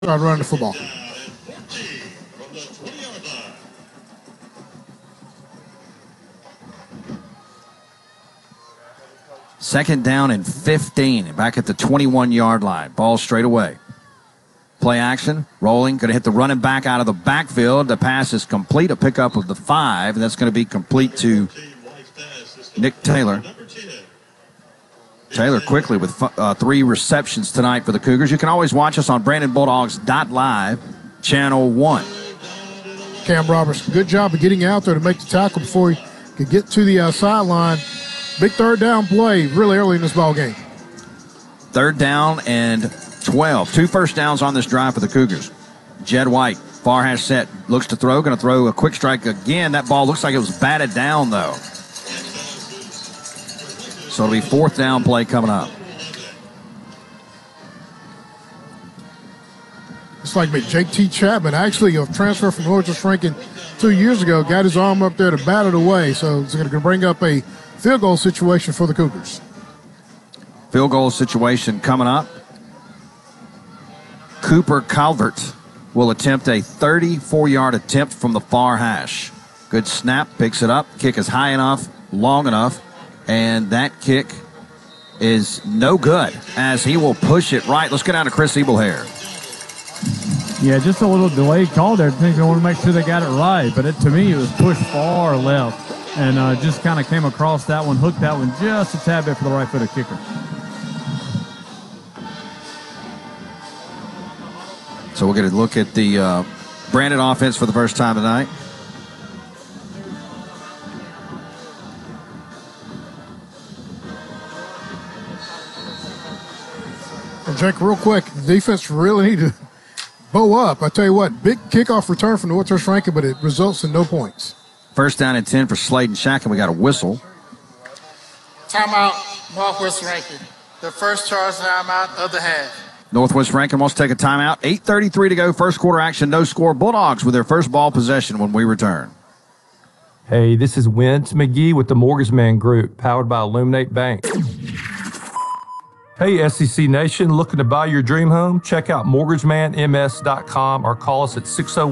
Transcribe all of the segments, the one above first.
Start running the football. Second down and 15, back at the 21-yard line. Ball straight away. Play action, rolling, going to hit the running back out of the backfield. The pass is complete, a pickup of the 5, and that's going to be complete to Nick Taylor. Taylor quickly with 3 receptions tonight for the Cougars. You can always watch us on BrandonBulldogs.live, Channel 1. Cam Roberts, good job of getting out there to make the tackle before he could get to the sideline. Big third down play really early in this ball game. Third down and 12. 2 first downs on this drive for the Cougars. Jed White, far hash set, looks to throw, going to throw a quick strike again. That ball looks like it was batted down, though. So it'll be 4th down play coming up. It's like Jake T. Chapman, actually a transfer from Northwest Rankin 2 years ago, got his arm up there to bat it away. So it's going to bring up a field goal situation for the Cougars. Field goal situation coming up. Cooper Calvert will attempt a 34-yard attempt from the far hash. Good snap, picks it up. Kick is high enough, long enough, and that kick is no good as he will push it right. Let's get down to Chris Ebelhair. Yeah, just a little delayed call there. I think they want to make sure they got it right, but to me it was pushed far left and just kind of came across that one, hooked that one just a tad bit for the right-footed kicker. So we're going to look at the Brandon offense for the first time tonight. And Jake, real quick, the defense really need to bow up. I tell you what, big kickoff return from Northwest Rankin, but it results in no points. First down and 10 for Slade and Shack, and we got a whistle. Timeout, Northwest Rankin. The first charge timeout of the half. Northwest Rankin wants to take a timeout. 8:33 to go. First quarter action, no score. Bulldogs with their first ball possession when we return. Hey, this is Wentz McGee with the Mortgage Man Group, powered by Illuminate Bank. Hey, SEC Nation, looking to buy your dream home? Check out mortgagemanms.com or call us at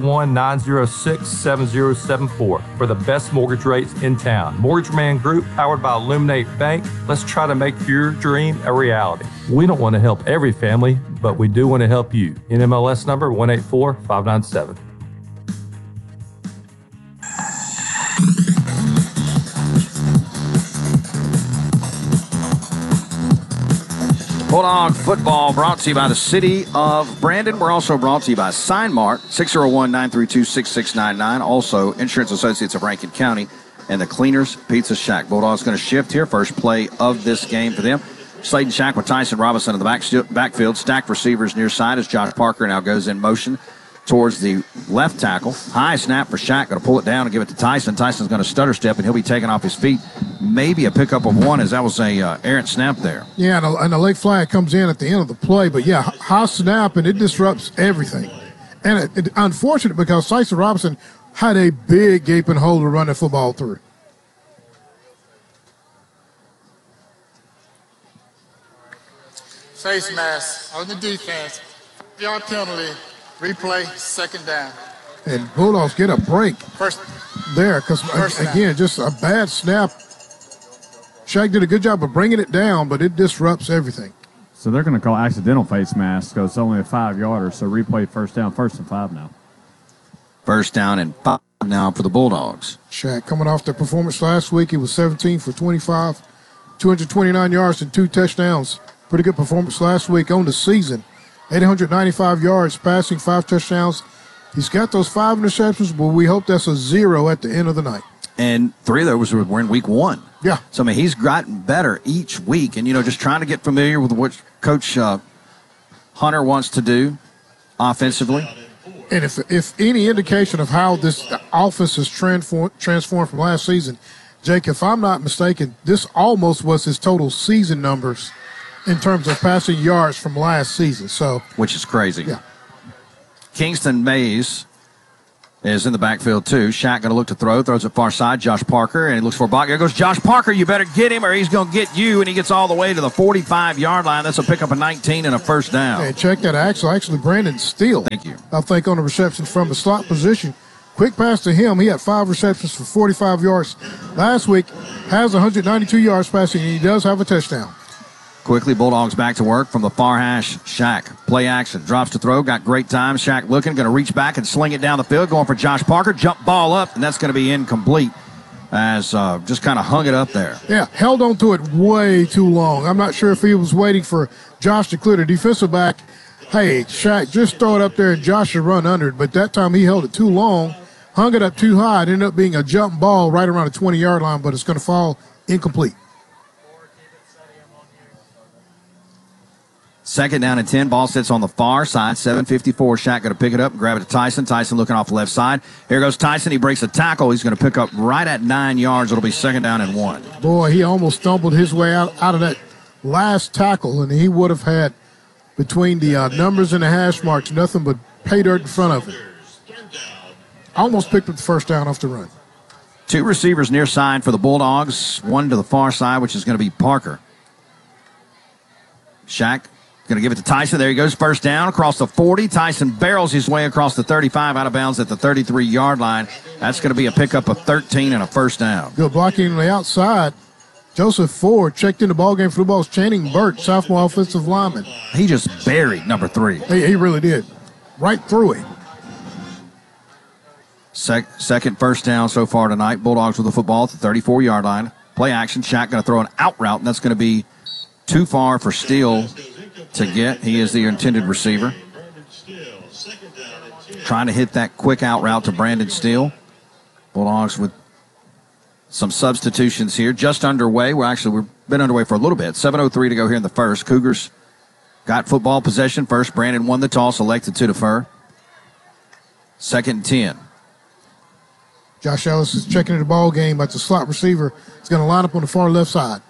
601-906-7074 for the best mortgage rates in town. Mortgage Man Group, powered by Illuminate Bank. Let's try to make your dream a reality. We don't want to help every family, but we do want to help you. NMLS number 184597. Bulldog football brought to you by the City of Brandon. We're also brought to you by Sign Mart, 601-932-6699. Also, Insurance Associates of Rankin County and the Cleaners Pizza Shack. Bulldogs going to shift here. First play of this game for them. Slade and Shack with Tyson Robinson in the backfield. Stacked receivers near side as Josh Parker now goes in motion towards the left tackle. High snap for Shack. Going to pull it down and give it to Tyson. Tyson's going to stutter step, and he'll be taken off his feet. Maybe a pickup of 1 as that was a errant snap there. Yeah, and the late flag comes in at the end of the play. But, yeah, high snap, and it disrupts everything. And it's unfortunate because Tyson Robinson had a big gaping hole to run the football through. Face mask on the defense. Yard penalty. Replay, second down. And Bulldogs get a break there because, again, just a bad snap. Shaq did a good job of bringing it down, but it disrupts everything. So they're going to call accidental face mask because it's only a 5-yarder. So replay first down, 1st and 5 now. First down and 5 now for the Bulldogs. Shaq coming off the performance last week. He was 17 for 25, 229 yards and 2 touchdowns. Pretty good performance last week on the season. 895 yards passing, 5 touchdowns. He's got those 5 interceptions, but we hope that's a 0 at the end of the night. And 3 of those were in week 1. Yeah. So, I mean, he's gotten better each week. And, just trying to get familiar with what Coach Hunter wants to do offensively. And if any indication of how this offense has transformed from last season, Jake, if I'm not mistaken, this almost was his total season numbers in terms of passing yards from last season. So, which is crazy. Yeah. Kingston Mays is in the backfield, too. Shaq going to look to throw. Throws it far side. Josh Parker, and he looks for a block. There goes Josh Parker. You better get him or he's going to get you, and he gets all the way to the 45-yard line. That's a pickup of 19 and a first down. Hey, check that. Actually, Brandon Steele. Thank you. I think on the receptions from the slot position. Quick pass to him. He had 5 receptions for 45 yards last week. Has 192 yards passing, and he does have a touchdown. Quickly, Bulldogs back to work from the far hash. Shaq, play action, drops to throw, got great time. Shaq looking, going to reach back and sling it down the field, going for Josh Parker. Jump ball up, and that's going to be incomplete as just kind of hung it up there. Yeah, held on to it way too long. I'm not sure if he was waiting for Josh to clear the defensive back. Hey, Shaq, just throw it up there and Josh should run under it. But that time he held it too long, hung it up too high. It ended up being a jump ball right around the 20-yard line, but it's going to fall incomplete. 2nd down and 10. Ball sits on the far side. 7:54. Shaq going to pick it up and grab it to Tyson. Tyson looking off the left side. Here goes Tyson. He breaks a tackle. He's going to pick up right at 9 yards. It'll be 2nd down and 1. Boy, he almost stumbled his way out of that last tackle, and he would have had between the numbers and the hash marks nothing but pay dirt in front of him. Almost picked up the first down off the run. 2 receivers near side for the Bulldogs. 1 to the far side, which is going to be Parker. Shaq going to give it to Tyson. There he goes. First down across the 40. Tyson barrels his way across the 35, out of bounds at the 33-yard line. That's going to be a pickup of 13 and a first down. Good blocking on the outside. Joseph Ford checked in the ballgame for the Bulldogs. Channing Burt, sophomore offensive lineman. He just buried number 3. He really did. Right through it. Second first down so far tonight. Bulldogs with the football at the 34-yard line. Play action. Shaq going to throw an out route, and that's going to be too far for Steele to get. He is the intended receiver. Trying to hit that quick out route to Brandon Steele. Bulldogs with some substitutions here. Just underway. We've been underway for a little bit. 7:03 to go here in the first. Cougars got football possession first. Brandon won the toss, elected to defer. 2nd and 10. Josh Ellis is checking in the ball game, but the slot receiver is going to line up on the far left side.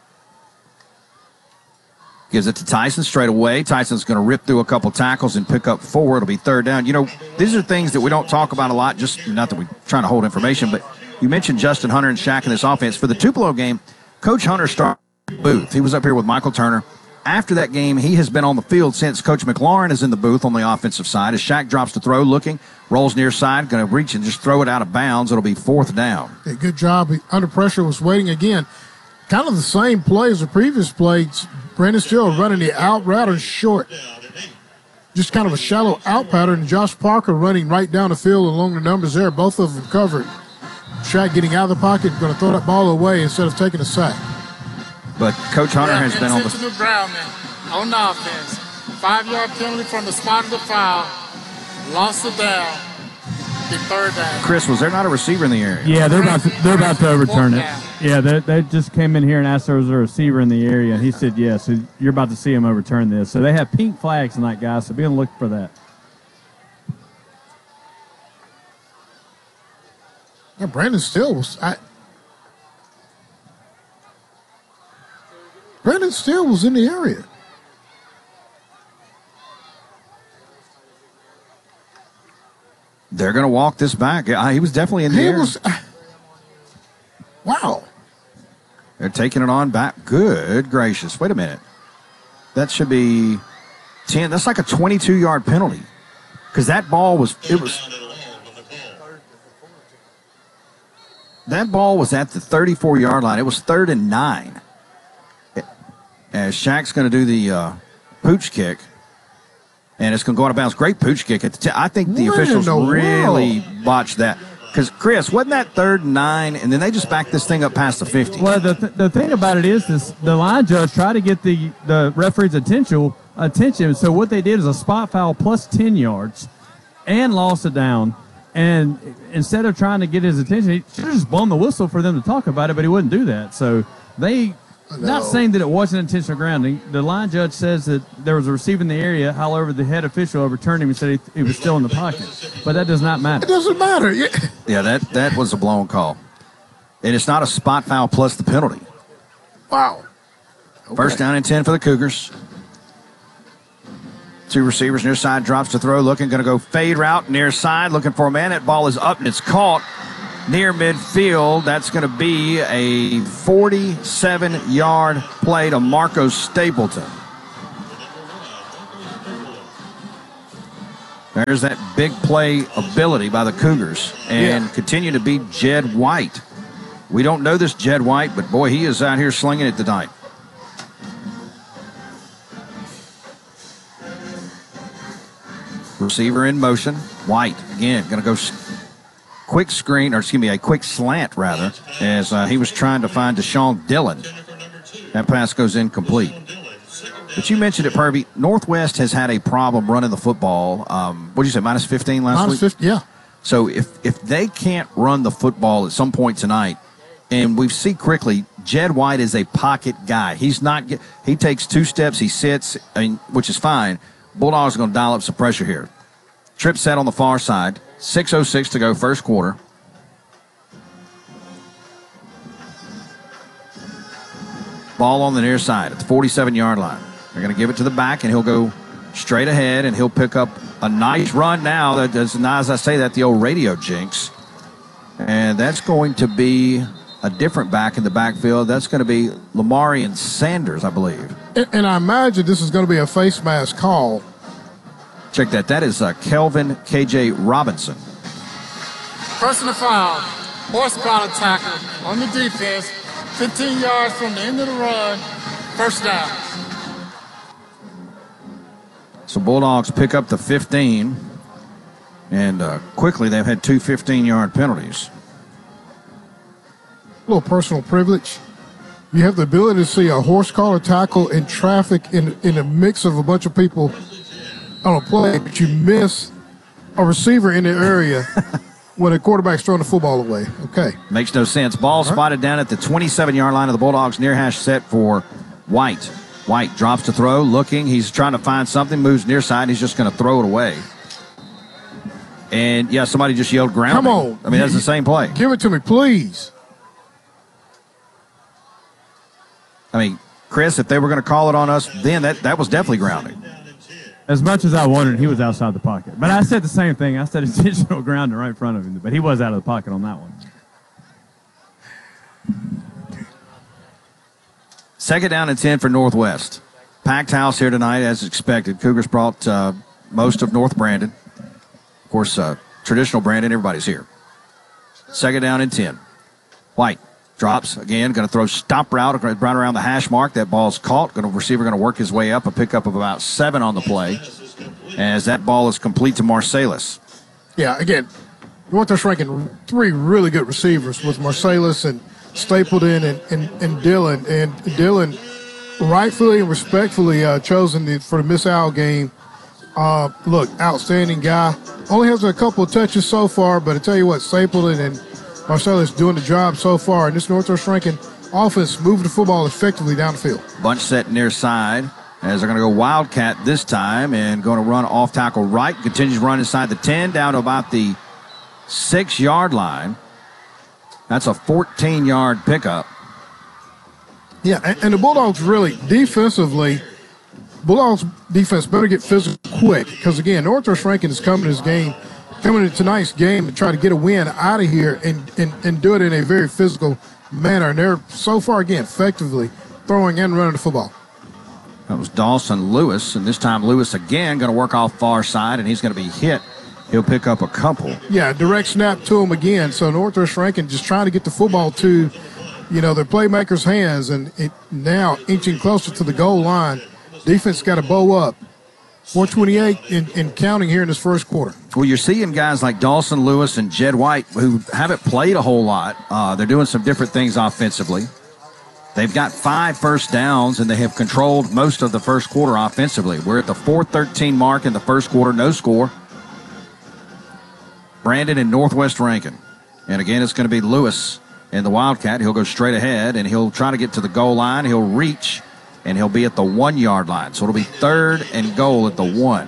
Gives it to Tyson straight away. Tyson's going to rip through a couple tackles and pick up 4. It'll be 3rd down. You know, these are things that we don't talk about a lot, just not that we're trying to hold information, but you mentioned Justin Hunter and Shaq in this offense. For the Tupelo game, Coach Hunter started booth. He was up here with Michael Turner. After that game, he has been on the field since. Coach McLaurin is in the booth on the offensive side. As Shaq drops to throw, looking, rolls near side, going to reach and just throw it out of bounds. It'll be 4th down. Yeah, good job. Under pressure, was waiting again. Kind of the same play as the previous play. Brandon Steele running the out route and short. Just kind of a shallow out pattern. Josh Parker running right down the field along the numbers there. Both of them covered. Shaq getting out of the pocket, going to throw that ball away instead of taking a sack. But Coach Hunter has been on the... Intentional grounding on the offense. 5-yard penalty from the spot of the foul. Lost it down. The 3rd down. Chris, was there not a receiver in the area? Yeah, they're about to overturn it. Yeah, they just came in here and asked if there was a receiver in the area, and he said yes. So you're about to see him overturn this. So they have pink flags tonight, guys, so be on the look for that. Yeah, Brandon Steele was... Brandon Steele was in the area. They're going to walk this back. He was definitely in the area. Wow. They're taking it on back. Good gracious. Wait a minute. That should be 10. That's like a 22-yard penalty. Because that ball was that ball was at the 34-yard line. It was 3rd and 9. As Shaq's going to do the pooch kick. And it's going to go out of bounds. Great pooch kick at the I think the officials really botched that. Because, Chris, wasn't that 3rd and 9, and then they just backed this thing up past the 50? Well, the thing about it is the line judge tried to get the referee's attention. So what they did is a spot foul plus 10 yards and lost it down. And instead of trying to get his attention, he should have just blown the whistle for them to talk about it, but he wouldn't do that. So they... Not saying that it wasn't intentional grounding. The line judge says that there was a receiver in the area. However, the head official overturned him and said he was still in the pocket. But that does not matter. It doesn't matter. Yeah, that was a blown call. And it's not a spot foul plus the penalty. Wow. Okay. 1st down and 10 for the Cougars. Two receivers near side, drops to throw, looking, going to go fade route near side, looking for a man. That ball is up and it's caught near midfield. That's going to be a 47-yard play to Marco Stapleton. There's that big play ability by the Cougars, and continue to be Jed White. We don't know this Jed White, but boy, he is out here slinging it tonight. Receiver in motion. White, again, going to go quick screen, or excuse me, a quick slant, rather, as he was trying to find Deshaun Dillon. That pass goes incomplete. But you mentioned it, Purvey. Northwest has had a problem running the football. What did you say, minus 15 last week? Minus 50, yeah. So if they can't run the football at some point tonight, and we see quickly, Jed White is a pocket guy. He takes 2 steps, he sits, which is fine. Bulldogs are going to dial up some pressure here. Trip set on the far side. 6:06 to go, first quarter. Ball on the near side at the 47-yard line. They're going to give it to the back, and he'll go straight ahead, and he'll pick up a nice run now. As I say that, the old radio jinx. And that's going to be a different back in the backfield. That's going to be Lamarian Sanders, I believe. And I imagine this is going to be a face mask call. Check that. That is Kelvin K.J. Robinson. Personal foul, horsepower tackle on the defense, 15 yards from the end of the run, first down. So Bulldogs pick up the 15, and quickly they've had 2 15-yard penalties. A little personal privilege. You have the ability to see a horse collar tackle in traffic in a mix of a bunch of people on a play, but you miss a receiver in the area when a quarterback's throwing the football away. Okay. Makes no sense. Ball spotted down at the 27-yard line of the Bulldogs. Near hash set for White. White drops to throw, looking. He's trying to find something, moves near side. He's just going to throw it away. And, yeah, somebody just yelled grounding. Come on. I mean, that's the same play. Give it to me, please. I mean, Chris, if they were going to call it on us, then that was definitely grounding. As much as I wondered, he was outside the pocket. But I said the same thing. I said intentional grounding right in front of him, but he was out of the pocket on that one. Second down and 10 for Northwest. Packed house here tonight, as expected. Cougars brought most of North Brandon. Of course, traditional Brandon, everybody's here. Second down and 10. White drops again, going to throw stop route right around the hash mark. That ball's caught. Receiver going to work his way up, a pickup of about 7 on the play, as that ball is complete to Marsalis. Yeah, again, Northwest ranking 3 really good receivers with Marsalis and Stapleton and Dillon. And Dillon rightfully and respectfully chosen for the Miss Owl game. Look, outstanding guy. Only has a couple of touches so far, but I tell you what, Stapleton and Marsalis doing the job so far. And this Northwest ranking offense moving the football effectively down the field. Bunch set near side as they're going to go Wildcat this time and going to run off tackle right. Continues to run inside the 10 down to about the 6-yard line. That's a 14-yard pickup. Yeah, and the Bulldogs really, defensively, Bulldogs defense better get physical quick because, again, Northwest ranking is coming to tonight's game to try to get a win out of here and do it in a very physical manner. And they're, so far, again, effectively throwing and running the football. That was Dawson Lewis, and this time Lewis again going to work off far side, and he's going to be hit. He'll pick up a couple. Yeah, direct snap to him again. So Northwest ranking just trying to get the football to, their playmakers' hands, and now inching closer to the goal line. Defense got to bow up. 4:28 in counting here in this first quarter. Well, you're seeing guys like Dawson Lewis and Jed White who haven't played a whole lot. They're doing some different things offensively. They've got 5 first downs, and they have controlled most of the first quarter offensively. We're at the 4:13 mark in the first quarter, no score. Brandon and Northwest Rankin. And again, it's going to be Lewis and the Wildcat. He'll go straight ahead, and he'll try to get to the goal line. He'll reach, and he'll be at the 1-yard line. So it'll be 3rd and goal at the 1.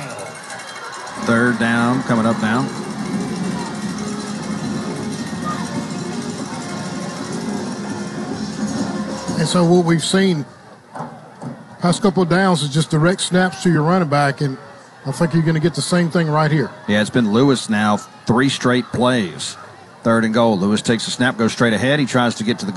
Third down coming up now. And so what we've seen past couple of downs is just direct snaps to your running back, and I think you're going to get the same thing right here. Yeah, it's been Lewis now 3 straight plays. 3rd and goal. Lewis takes a snap, goes straight ahead. He tries to get to the